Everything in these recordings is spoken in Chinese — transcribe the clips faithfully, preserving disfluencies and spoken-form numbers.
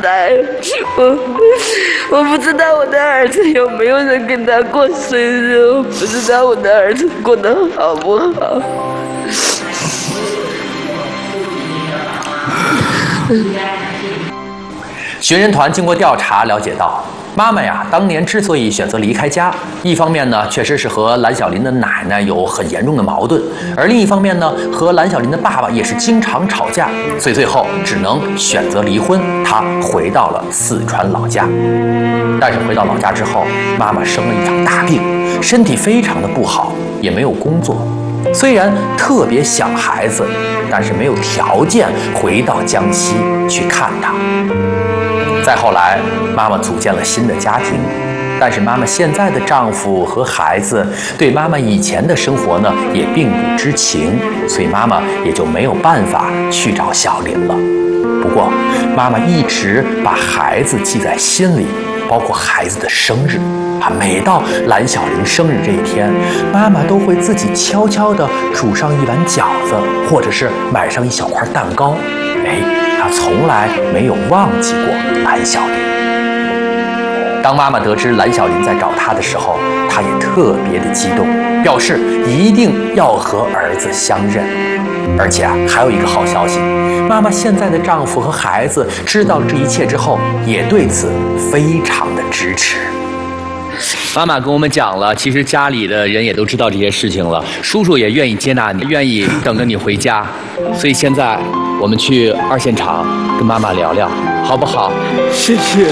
代，我我不知道我的儿子有没有人跟他过生日，我不知道我的儿子过得好不好。 寻人团经过调查了解到，妈妈呀，当年之所以选择离开家，一方面呢，确实是和蓝小林的奶奶有很严重的矛盾，而另一方面呢，和蓝小林的爸爸也是经常吵架，所以最后只能选择离婚。她回到了四川老家，但是回到老家之后，妈妈生了一场大病，身体非常的不好，也没有工作。虽然特别想孩子，但是没有条件回到江西去看他。再后来，妈妈组建了新的家庭，但是妈妈现在的丈夫和孩子对妈妈以前的生活呢也并不知情，所以妈妈也就没有办法去找小林了。不过，妈妈一直把孩子记在心里，包括孩子的生日啊，每到蓝小林生日这一天，妈妈都会自己悄悄地煮上一碗饺子，或者是买上一小块蛋糕。哎，她从来没有忘记过蓝小林。当妈妈得知蓝小林在找她的时候，她也特别的激动，表示一定要和儿子相认。而且啊，还有一个好消息，妈妈现在的丈夫和孩子知道了这一切之后，也对此非常的支持。妈妈跟我们讲了，其实家里的人也都知道这些事情了，叔叔也愿意接纳你，愿意等着你回家。所以现在我们去二线厂跟妈妈聊聊，好不好？ 谢谢，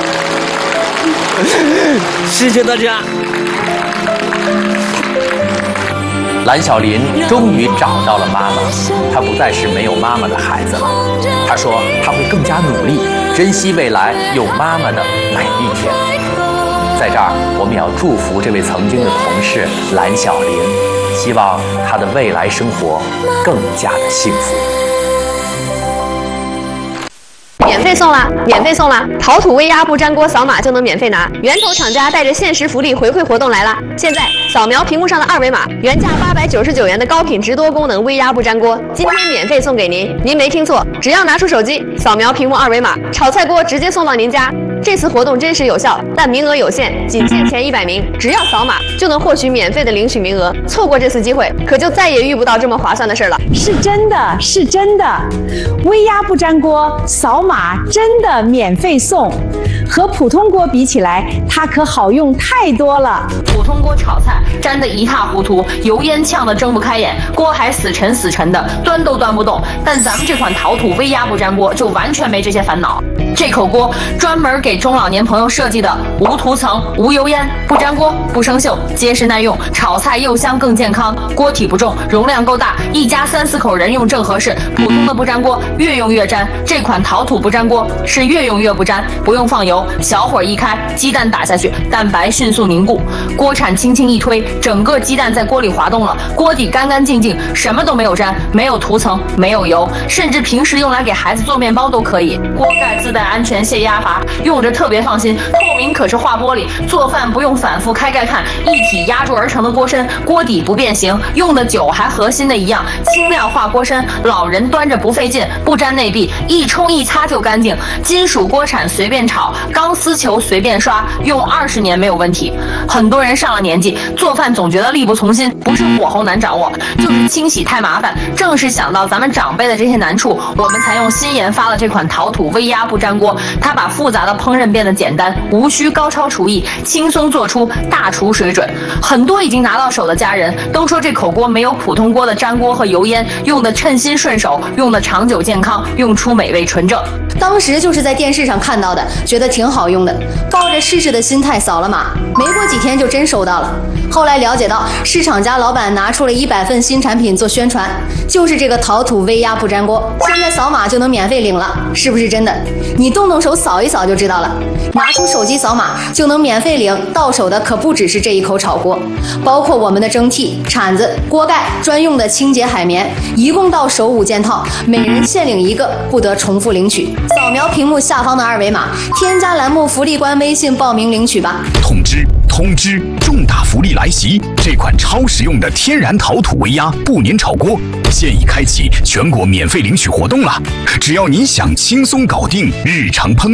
谢谢大家。 蓝小林终于找到了妈妈，她不再是没有妈妈的孩子了。她说她会更加努力，珍惜未来有妈妈的每一天。在这儿，我们也要祝福这位曾经的同事蓝小林，希望她的未来生活更加的幸福。 免费送啦！免费送啦！陶土微压不粘锅扫码就能免费拿，源头厂家带着限时福利回馈活动来啦！现在扫描屏幕上的二维码，原价八百九十九元的高品质多功能微压不粘锅，今天免费送给您。您没听错，只要拿出手机扫描屏幕二维码，炒菜锅直接送到您家。这次活动真实有效，但名额有限，仅限前一百名，只要扫码就能获取免费的领取名额。错过这次机会，可就再也遇不到这么划算的事了。 是真的，是真的，微压不粘锅扫码真的免费送，和普通锅比起来，它可好用太多了。 普通锅炒菜粘得一塌糊涂，油烟呛得睁不开眼，锅还死沉死沉的，端都端不动。但咱们这款陶土微压不粘锅就完全没这些烦恼。这口锅专门给中老年朋友设计的，无涂层、无油烟、不粘锅、不生锈，结实耐用，炒菜又香更健康。锅体不重，容量够大，一家三四口人用正合适。普通的不粘锅越用越粘，这款陶土不粘锅是越用越不粘，不用放油，小火一开，鸡蛋打下去，蛋白迅速凝固，锅铲轻轻一推，整个鸡蛋在锅里滑动了，锅底干干净净，什么都没有粘，没有涂层，没有油，甚至平时用来给孩子做面包都可以。锅盖自带安全泄压阀，用着特别放心。透明可视化玻璃，做饭不用反复开盖看，一体压铸而成的锅身，锅底不变形，用的久还和新的一样。轻量化锅身，老人端着不费劲，不粘内壁，一冲一擦就干净。金属锅铲随便炒，钢丝球随便刷，用二十年没有问题。很多人上了年纪，做饭总觉得力不从心，不是火候难掌握，就是清洗太麻烦。正是想到咱们长辈的这些难处，我们才用新研发了这款陶土微压不粘锅。它把复杂的烹饪变得简单，无需高超厨艺，轻松做出大厨水准。很多已经拿到手的家人都说，这口锅没有普通锅的粘锅和油烟，用的称心顺手，用的长久健康，用出美味纯正。 当时就是在电视上看到的，觉得挺好用的，抱着试试的心态扫了码，没过几天就真收到了。后来了解到，市场家老板拿出了一百份新产品做宣传，就是这个陶土微压不粘锅，现在扫码就能免费领了，是不是真的？你动动手扫一扫就知道了。拿出手机扫码就能免费领，到手的可不只是这一口炒锅，包括我们的蒸屉、铲子、锅盖、专用的清洁海绵，一共到手五件套，每人限领一个，不得重复领取。扫描屏幕下方的二维码，添加栏目福利官微信报名领取吧。 通知通知，重大福利来袭！这款超实用的天然陶土微压不粘炒锅现已开启全国免费领取活动了，只要您想轻松搞定日常烹